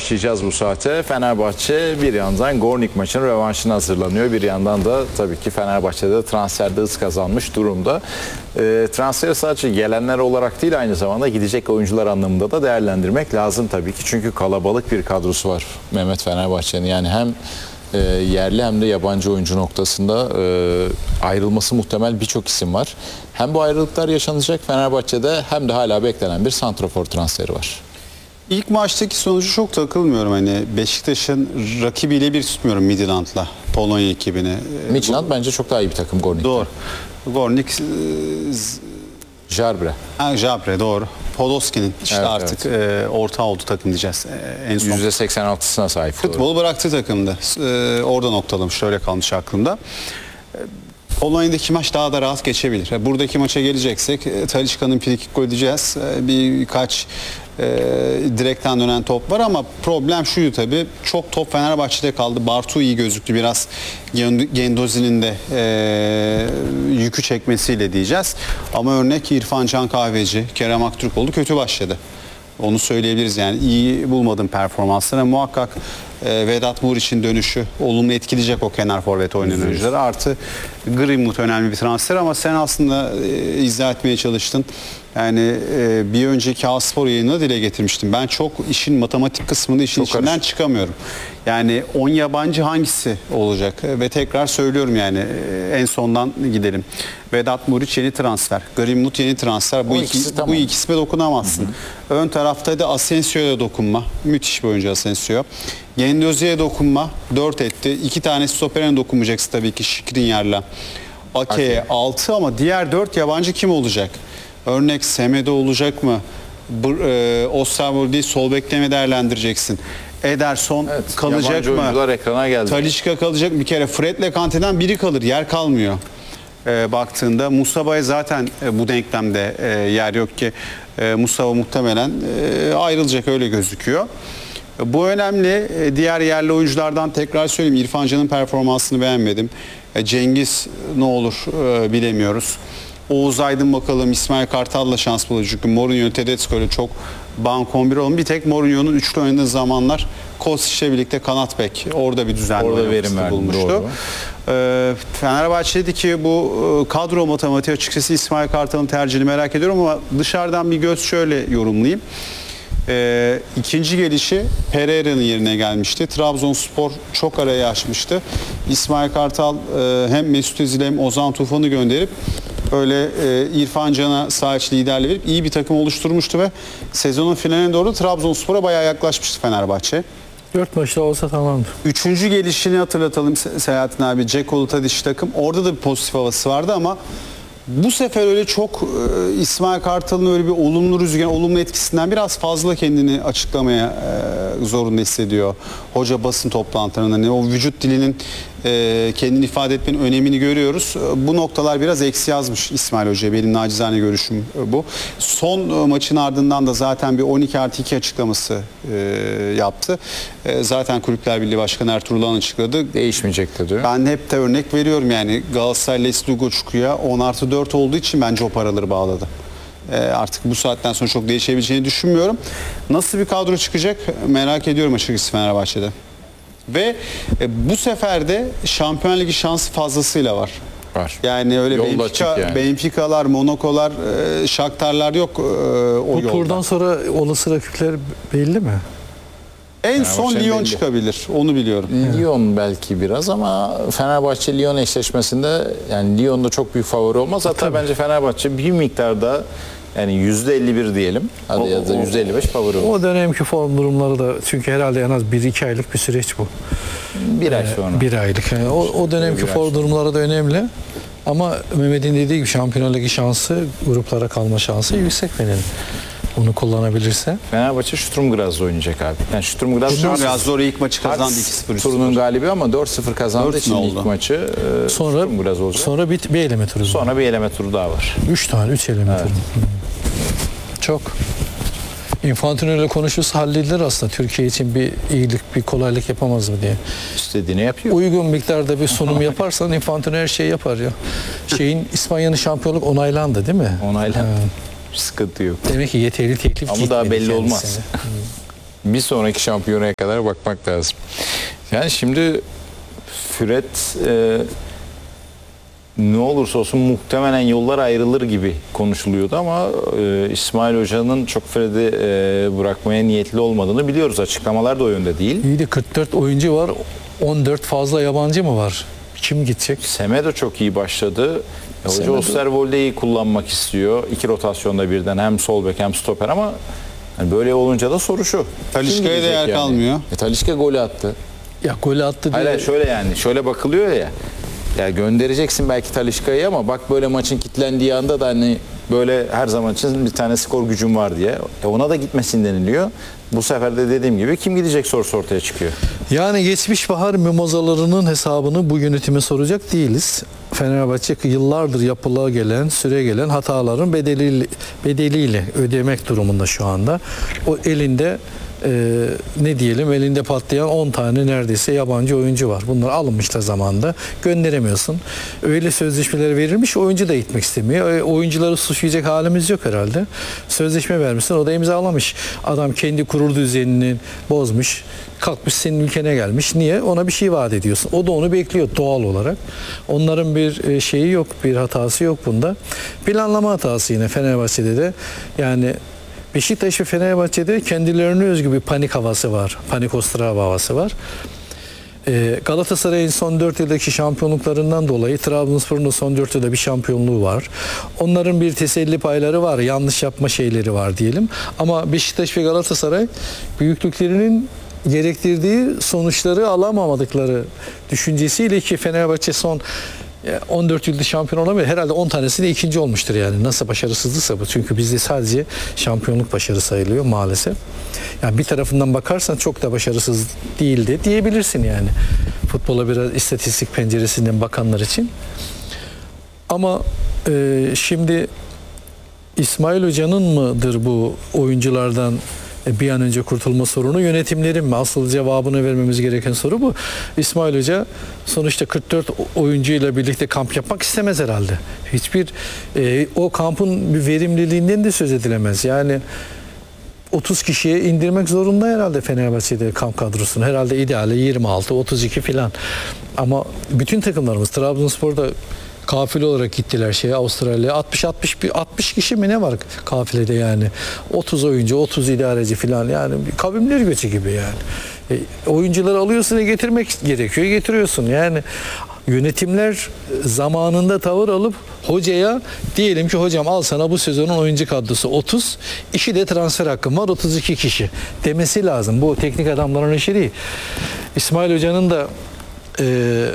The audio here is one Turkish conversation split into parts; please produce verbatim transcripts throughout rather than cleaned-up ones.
başlayacağız bu saate. Fenerbahçe bir yandan Gornik maçının rövanşına hazırlanıyor. Bir yandan da tabii ki Fenerbahçe'de transferde hız kazanmış durumda. E, transferi sadece gelenler olarak değil, aynı zamanda gidecek oyuncular anlamında da değerlendirmek lazım tabii ki. Çünkü kalabalık bir kadrosu var Mehmet Fenerbahçe'nin. Yani hem e, yerli hem de yabancı oyuncu noktasında e, ayrılması muhtemel birçok isim var. Hem bu ayrılıklar yaşanacak Fenerbahçe'de hem de hala beklenen bir santrafor transferi var. İlk maçtaki sonucu çok takılmıyorum. Hani Beşiktaş'ın rakibiyle bir tutmuyorum Midtjylland'la, Polonya ekibini. Midtjylland bence çok daha iyi bir takım Gornik'ten. Doğru. Gornik, Jarbre. Ha, Jabre doğru. Podolski'nin işte Evet, artık e, orta oldu takım diyeceğiz. E, en son yüzde seksen altısına sahip. futbolu bıraktığı takımdı. E, orada noktalamış. Şöyle kalmış aklımda. E, Polonya'daki maç daha da rahat geçebilir. Buradaki maça geleceksek e, Talisca'nın frikik golü diyeceğiz. E, birkaç e, direkten dönen top var ama problem şuydu tabii. Çok top Fenerbahçe'de kaldı. Bartu iyi gözüktü. Biraz Gendozi'nin de e, yükü çekmesiyle diyeceğiz. Ama örnek İrfan Can Kahveci, Kerem Aktürkoğlu kötü başladı. Onu söyleyebiliriz yani. İyi bulmadım performanslarına. Muhakkak e, Vedat Muriç'in dönüşü olumlu etkileyecek o kenar forvet oynayan oyuncuları. Artı Greenwood önemli bir transfer ama sen aslında e, izah etmeye çalıştın. Yani e, bir önceki A-Spor yayınında dile getirmiştim. Ben çok işin matematik kısmında işin Çok içinden karışık. çıkamıyorum. Yani on yabancı hangisi olacak? Ve tekrar söylüyorum yani e, en sondan gidelim. Vedat Muriç yeni transfer. Greenwood yeni transfer. Bu, O iki, ikisi tamam. bu ikisine dokunamazsın. Hı hı. Ön tarafta da Asensio'ya dokunma. Müthiş bir oyuncu Asensio. Gendozi'ye dokunma. dört etti. İki tane stoperine dokunmayacaksın tabii ki Skriniar'la. Ake'ye Ake. altı ama diğer dört yabancı kim olacak? Örnek Semedo olacak mı? E, Osterwolde sol bekleme değerlendireceksin. Ederson Evet, kalacak yabancı mı? oyuncular ekrana geldi. Talisca kalacak. Bir kere Fred'le Kante'den biri kalır. Yer kalmıyor. E, baktığında Musaba'ya zaten e, bu denklemde e, yer yok ki. E, Musaba muhtemelen e, ayrılacak öyle gözüküyor. E, bu önemli. E, diğer yerli oyunculardan tekrar söyleyeyim. İrfan Can'ın performansını beğenmedim. E, Cengiz ne olur e, bilemiyoruz. Oğuz Aydın bakalım, İsmail Kartal'la şans bulacak. Çünkü Mourinho, Tedesco öyle çok bank on bir olun. Bir tek Mourinho'nun üçlü oynadığı zamanlar Kostic'le birlikte kanat bek. Orada bir düzenli Orada verim verdi, bulmuştu. doğru. Ee, Fenerbahçe'deki bu e, kadro matematiği açıkçası İsmail Kartal'ın tercihini merak ediyorum ama dışarıdan bir göz şöyle yorumlayayım. Ee, ikinci gelişi Pereira'nın yerine gelmişti. Trabzonspor çok arayı açmıştı. İsmail Kartal e, hem Mesut Özil hem Ozan Tufan'ı gönderip öyle e, İrfan Can'a sağ iç liderliği verip iyi bir takım oluşturmuştu ve sezonun finaline doğru Trabzonspor'a bayağı yaklaşmıştı Fenerbahçe. Dört maçta olsa tamamdır. Üçüncü gelişini hatırlatalım Se- Selahattin abi. Cekolu Tadiç takım. Orada da bir pozitif havası vardı ama bu sefer öyle çok e, İsmail Kartal'ın öyle bir olumlu rüzgar, olumlu etkisinden biraz fazla kendini açıklamaya e, zorunda hissediyor. Hoca basın toplantılarında ne o vücut dilinin e, kendini ifade etmenin önemini görüyoruz. E, bu noktalar biraz eksi yazmış İsmail Hoca. Benim nacizane görüşüm e, bu. Son e, maçın ardından da zaten bir on iki artı iki açıklaması e, yaptı. E, zaten Kulüpler Birliği Başkanı Ertuğrul açıkladı. Değişmeyecek diyor. Ben hep de örnek veriyorum yani Galatasaray'la Lugoçku'ya on artı dört olduğu için bence o paraları bağladı. E, artık bu saatten sonra çok değişebileceğini düşünmüyorum. Nasıl bir kadro çıkacak merak ediyorum açıkçası Fenerbahçe'de. Ve e, bu sefer de Şampiyon Ligi şansı fazlasıyla var. Var. Yani öyle Yolda Benfica, açık yani. Benfica'lar, Monaco'lar, e, Shakhtar'lar yok e, o Bu yolda. turdan sonra olası rakipler belli mi? En son Fenerbahçe'nin Lyon belli. çıkabilir. Onu biliyorum. Lyon belki biraz ama Fenerbahçe Lyon eşleşmesinde yani Lyon'da çok büyük favori olmaz. Hatta Tabii. bence Fenerbahçe bir miktarda yani yüzde elli bir diyelim. Hadi O- ya da o- yüzde elli beş favori olur. O dönemki form durumları da çünkü herhalde en az bir iki aylık bir süreç bu. Bir ay sonra. Bir aylık. Yani o, o dönemki Bir ay form durumları da önemli. Ama Mehmet'in dediği gibi Şampiyonlar Ligi şansı, gruplara kalma şansı yüksek Fener'in. Bunu kullanabilirse. Fenerbahçe Sturm Graz'la oynayacak abi. Yani Sturm Graz Şu an biraz zor ilk maçı kazandı iki sıfır. Kart turunun galibi ama dört sıfır kazandığı dört için oldu. ilk maçı e, Sonra Sturm Graz olacak. sonra bir, bir eleme turu. Sonra bir eleme turu daha var. Üç tane, üç eleme Evet. turu. Hmm. Çok. Infantino ile konuşursa halledilir aslında. Türkiye için bir iyilik, bir kolaylık yapamaz mı diye. İstediğini yapıyor. Uygun miktarda bir sunum yaparsan Infantino her şeyi yapar ya. Şeyin İspanya'nın şampiyonluk onaylandı değil mi? Onaylan. Ha. Sıkıntı yok. Demek ki yeterli teklif Ama gitmedi daha belli kendisine. olmaz. Hmm. bir sonraki şampiyonaya kadar bakmak lazım. Yani şimdi Fred e, ne olursa olsun muhtemelen yollar ayrılır gibi konuşuluyordu ama e, İsmail Hoca'nın çok Fred'i e, bırakmaya niyetli olmadığını biliyoruz. Açıklamalar da o yönde değil. İyi de kırk dört oyuncu var. on dört fazla yabancı mı var? Kim gidecek? Semedo çok iyi başladı. E, Hoca Semedo- Osterwolde'yi kullanmak istiyor. İki rotasyonda birden hem sol bek hem stoper ama yani böyle olunca da soru şu. Talisca'ya Kim da gidecek yer yani? kalmıyor. E, Talisca golü attı. Ya golü attı diye. Hayır hayır, şöyle yani şöyle bakılıyor ya. Ya göndereceksin belki Talisca'yı ama bak böyle maçın kilitlendiği anda da hani böyle her zaman için bir tane skor gücüm var diye. E ona da gitmesin deniliyor. Bu sefer de dediğim gibi kim gidecek sorusu ortaya çıkıyor. Yani geçmiş bahar mimozalarının hesabını bu yönetime soracak değiliz. Fenerbahçe yıllardır yapıla gelen, süre gelen hataların bedeli, bedeliyle ödemek durumunda şu anda. O elinde e, ne diyelim elinde patlayan on tane neredeyse yabancı oyuncu var. Bunlar alınmışlar zamanında. Gönderemiyorsun. Öyle sözleşmeler verilmiş, oyuncu da gitmek istemiyor. E, oyuncuları suçlayacak halimiz yok herhalde. Sözleşme vermişsin, o da imzalamış. Adam kendi kurul düzenini bozmuş. Kalkmış senin ülkene gelmiş. Niye? Ona bir şey vaat ediyorsun. O da onu bekliyor doğal olarak. Onların bir şeyi yok, bir hatası yok bunda. Planlama hatası yine Fenerbahçe'de de. Yani Beşiktaş ve Fenerbahçe'de kendilerine özgü bir panik havası var. Panik ostrava havası var. Ee, Galatasaray'ın son dört yıldaki şampiyonluklarından dolayı Trabzonspor'un da son dört yılda bir şampiyonluğu var. Onların bir teselli payları var, yanlış yapma şeyleri var diyelim. Ama Beşiktaş ve Galatasaray büyüklüklerinin gerektirdiği sonuçları alamamadıkları düşüncesiyle ki Fenerbahçe son on dört yılda şampiyon olamıyor. Herhalde on tanesi de ikinci olmuştur yani. Nasıl başarısızlıksa bu. Çünkü bizde sadece şampiyonluk başarı sayılıyor maalesef. Yani bir tarafından bakarsan çok da başarısız değildi diyebilirsin yani. Futbola biraz istatistik penceresinden bakanlar için. Ama e, şimdi İsmail Hoca'nın mıdır bu oyunculardan bir an önce kurtulma sorunu, yönetimlerin mi? Asıl cevabını vermemiz gereken soru bu. İsmail Hoca sonuçta kırk dört oyuncuyla birlikte kamp yapmak istemez herhalde. Hiçbir e, o kampın bir verimliliğinden de söz edilemez. Yani otuz kişiye indirmek zorunda herhalde Fenerbahçe'de kamp kadrosunu. Herhalde ideali yirmi altı otuz iki filan. Ama bütün takımlarımız Trabzonspor'da kafile olarak gittiler şeye Avustralya. altmış altmış altmış kişi mi ne var kafilede yani. otuz oyuncu, otuz idareci filan yani bir kavimler göçü gibi yani. E, oyuncuları alıyorsun ve getirmek gerekiyor. Getiriyorsun. Yani yönetimler zamanında tavır alıp hocaya diyelim ki hocam al sana bu sezonun oyuncu kadrosu otuz, işi de transfer hakkım var otuz iki kişi demesi lazım. Bu teknik adamların işi değil. İsmail Hoca'nın da e,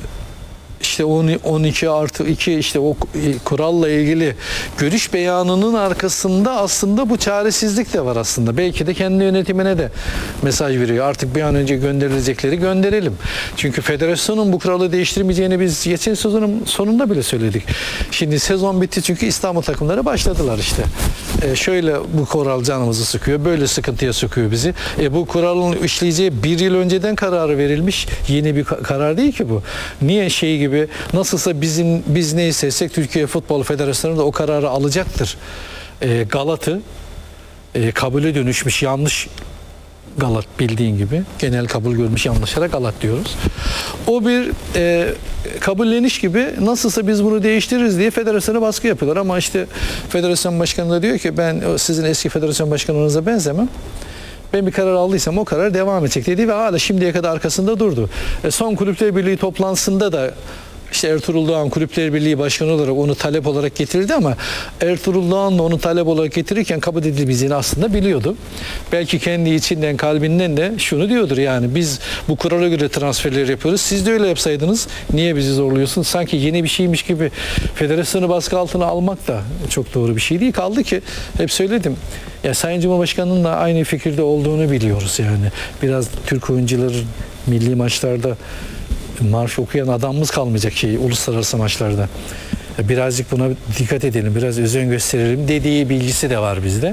İşte on iki artı iki işte o kuralla ilgili görüş beyanının arkasında aslında bu çaresizlik de var aslında. Belki de kendi yönetimine de mesaj veriyor. Artık bir an önce gönderilecekleri gönderelim. Çünkü federasyonun bu kuralı değiştirmeyeceğini biz geçen sezonun sonunda bile söyledik. Şimdi sezon bitti çünkü İstanbul takımları başladılar işte. E şöyle bu kural canımızı sıkıyor. Böyle sıkıntıya sokuyor bizi. E bu kuralın işleyeceği bir yıl önceden kararı verilmiş. Yeni bir karar değil ki bu. Niye şey gibi gibi nasılsa bizim biz ne istesek Türkiye Futbol Federasyonu da o kararı alacaktır. E, Galat'ı e, kabule dönüşmüş yanlış Galat bildiğin gibi genel kabul görmüş yanlışlara Galat diyoruz. O bir e, kabulleniş gibi nasılsa biz bunu değiştiririz diye federasyona baskı yapıyorlar ama işte federasyon başkanı da diyor ki ben sizin eski federasyon başkanınıza benzemem. Ben bir karar aldıysam o karar devam edecek dedi ve hala şimdiye kadar arkasında durdu. E son Kulüpler Birliği toplantısında da işte Ertuğrul Doğan Kulüpler Birliği Başkanı olarak onu talep olarak getirildi ama Ertuğrul Doğan da onu talep olarak getirirken kabul edilmeyeceğini aslında biliyordu. Belki kendi içinden kalbinden de şunu diyordur yani biz bu kurala göre transferler yapıyoruz. Siz de öyle yapsaydınız niye bizi zorluyorsunuz? Sanki yeni bir şeymiş gibi federasyonu baskı altına almak da çok doğru bir şey değil. Kaldı ki hep söyledim. Ya Sayın Cumhurbaşkanı'nın da aynı fikirde olduğunu biliyoruz yani. Biraz Türk oyuncuların milli maçlarda marş okuyan adamımız kalmayacak şey uluslararası maçlarda. Birazcık buna dikkat edelim, biraz özen gösterelim dediği bilgisi de var bizde.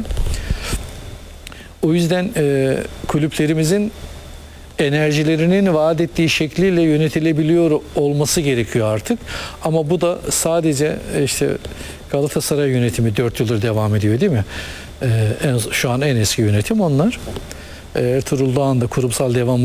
O yüzden e, kulüplerimizin enerjilerinin vaat ettiği şekliyle yönetilebiliyor olması gerekiyor artık. Ama bu da sadece işte Galatasaray yönetimi dört yıldır devam ediyor değil mi? Ee, en, şu an en eski yönetim onlar. Ertuğrul Dağ'ın da kurumsal devamlı